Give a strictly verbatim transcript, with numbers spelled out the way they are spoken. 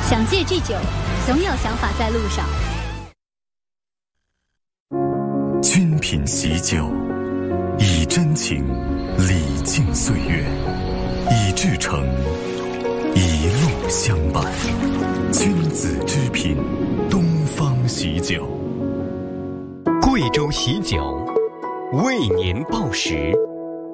想戒忌酒，总有想法在路上。 君品喜酒，以真情礼敬岁月，以至诚，一路相伴。君子之品，东方喜酒。 贵州喜酒，为您报时。